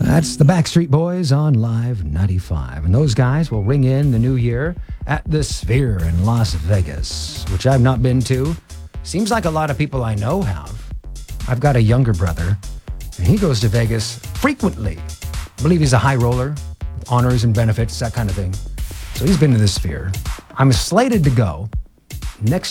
That's the Backstreet Boys on Live 95. And those guys will ring in the new year at the Sphere in Las Vegas, which I've not been to. Seems like a lot of people I know have. I've got a younger brother, and he goes to Vegas frequently. I believe he's a high roller, honors and benefits, that kind of thing. So he's been to the Sphere. I'm slated to go next